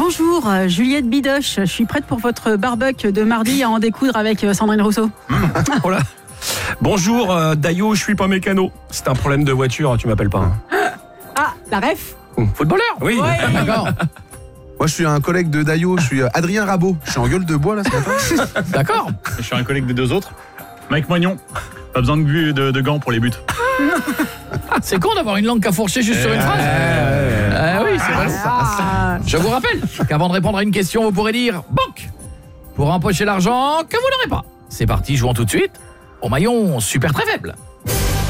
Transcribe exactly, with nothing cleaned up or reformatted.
Bonjour, euh, Juliette Bidoche. Je suis prête pour votre barbecue de mardi à en découdre avec euh, Sandrine Rousseau. Mmh. Oh là. Bonjour, euh, Dayo, je suis pas mécano. C'est un problème de voiture, tu m'appelles pas. Hein. Ah, la ref. Footballeur. Oui. Ouais. D'accord. Moi, je suis un collègue de Dayo, je suis Adrien Rabot. Je suis en gueule de bois là ce matin. D'accord. Je suis un collègue des deux autres. Mike Moignon. Pas besoin de, bu- de, de gants pour les buts. C'est con d'avoir une langue qu'à fourcher juste sur une phrase. Ah oui, c'est vrai. Ah. Je vous rappelle qu'avant de répondre à une question, vous pourrez dire banque pour empocher l'argent que vous n'aurez pas. C'est parti, jouons tout de suite au maillon super très faible.